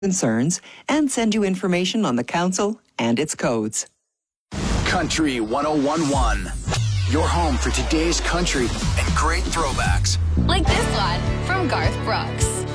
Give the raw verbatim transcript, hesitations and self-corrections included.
concerns and send you information on the council and its codes. Country one oh one point one. Your home for today's country and great throwbacks. Like this one from Garth Brooks.